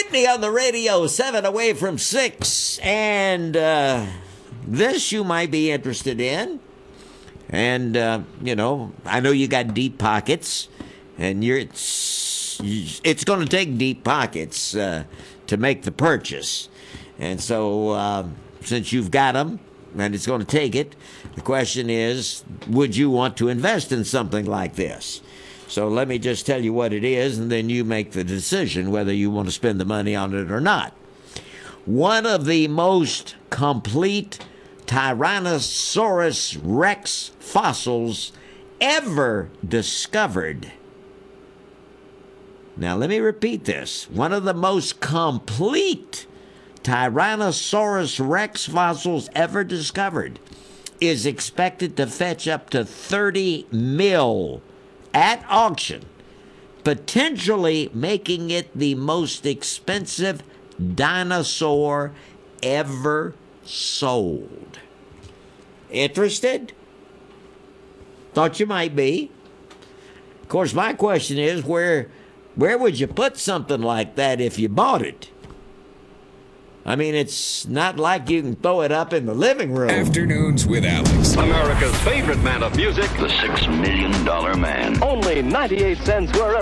Whitney on the radio, 7 away from 6. And this you might be interested in. And, I know you got deep pockets. And it's going to take deep pockets to make the purchase. And so since you've got them and it's going to take it, the question is, would you want to invest in something like this? So let me just tell you what it is, and then you make the decision whether you want to spend the money on it or not. One of the most complete Tyrannosaurus rex fossils ever discovered. Now, let me repeat this. One of the most complete Tyrannosaurus rex fossils ever discovered is expected to fetch up to $30 million at auction, potentially making it the most expensive dinosaur ever sold. Interested? Thought you might be. Of course, my question is, where would you put something like that if you bought it? I mean, it's not like you can throw it up in the living room. Afternoons with Alex. America's favorite man of music, The $6 Million Man. only 98 cents wherever.